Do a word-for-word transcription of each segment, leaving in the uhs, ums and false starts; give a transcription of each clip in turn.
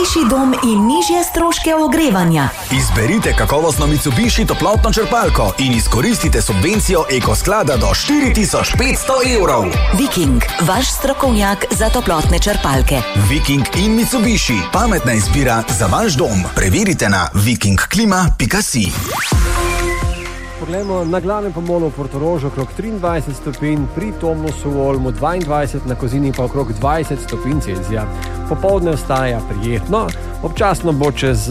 Mitsubishi dom in nižje stroške ogrevanja. Izberite kakovostno Mitsubishi toplotno črpalko in izkoristite subvencijo Ekosklada do štiri tisoč petsto evrov. Viking, vaš strokovnjak za toplotne črpalke. Viking in Mitsubishi, pametna izbira za vaš dom. Preverite na viking klima pika si. Poglejmo na glavnem pomolu v Portorožu okrog triindvajset stopinj, pri Tomnusu v Olmu dvaindvajset, na Kozini pa okrog dvajset stopinj Celzija. Popoldne ostaja prijetno, občasno bo čez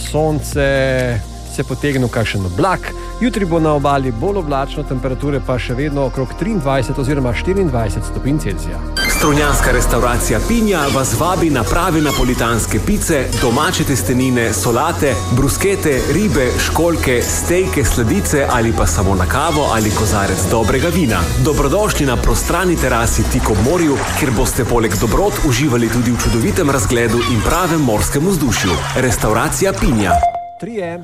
sonce se potegnil kakšen oblak, jutri bo na obali bolj oblačno, temperature pa še vedno okrog triindvajset oziroma štiriindvajset stopinj Celzija. Strunjanska restauracija Pinja vas vabi na prave napolitanske pice, domače testenine, solate, bruskete, ribe, školjke, stejke, sladice ali pa samo na kavo ali kozarec dobrega vina. Dobrodošli na prostrani terasi tik ob morju, kjer boste poleg dobrot uživali tudi v čudovitem razgledu in pravem morskem vzdušju. Restauracija Pinja. Trije.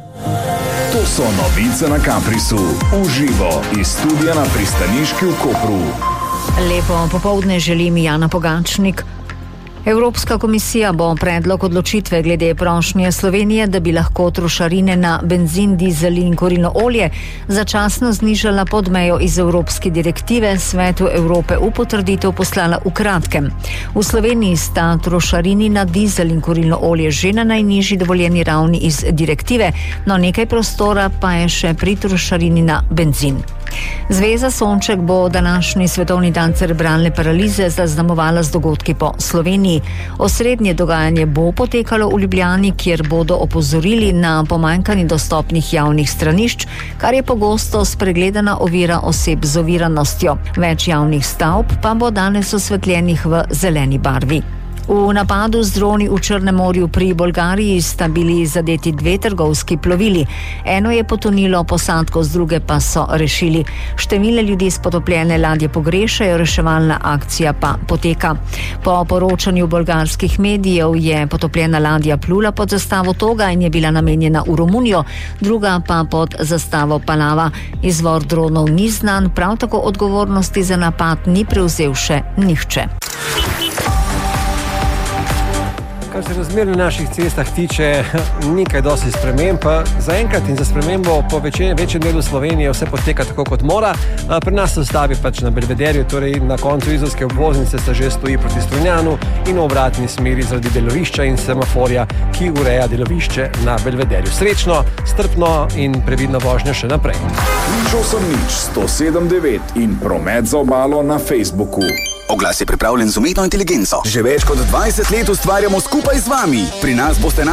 To so novice na Kamprisu. Uživo iz studia na Pristaniški v Kopru. Lepo popoldne želim Jana Pogačnik. Evropska komisija bo predlog odločitve glede prošnje Slovenije, da bi lahko trošarine na benzin, dizel in kurilno olje začasno znižala pod mejo iz Evropske direktive, Svetu Evrope v potrditev poslala v kratkem. V Sloveniji sta trošarini na dizel in kurilno olje že na najnižji dovoljeni ravni iz direktive, no nekaj prostora pa je še pri trošarini na benzin. Zveza Sonček bo današnji svetovni dan cerebralne paralize zaznamovala z dogodki po Sloveniji. Osrednje dogajanje bo potekalo v Ljubljani, kjer bodo opozorili na pomanjkanje dostopnih javnih stranišč, kar je pogosto spregledana ovira oseb z oviranostjo. Več javnih stavb pa bo danes osvetljenih v zeleni barvi. V napadu z droni v Črnem morju pri Bolgariji sta bili zadeti dve trgovski plovili. Eno je potonilo posadko, z druge pa so rešili. Številne ljudi s potopljene ladje pogrešajo, reševalna akcija pa poteka. Po poročanju bolgarskih medijev je potopljena ladja plula pod zastavo Toga in je bila namenjena v Romunijo, druga pa pod zastavo Palava. Izvor dronov ni znan, prav tako odgovornosti za napad ni prevzel še nihče. Kar se razmer na naših cestah tiče, nekaj dosti sprememb, pa zaenkrat in za spremembo po večjem, večjem delu Slovenije vse poteka tako kot mora. Pri nas se stavi pač na Belvederju, torej na koncu izolske obvoznice se že stoji proti Strunjanu in v obratni smeri zaradi delovišča in semaforja, ki ureja delovišče na Belvederju. Srečno, strpno in previdno vožnjo še naprej. Nič osem nič sto sedem devet in promet za obalo na Facebooku. Oglas je pripravljen z umetno inteligenco. Že več kot dvajset let ustvarjamo skupaj z vami. Pri nas boste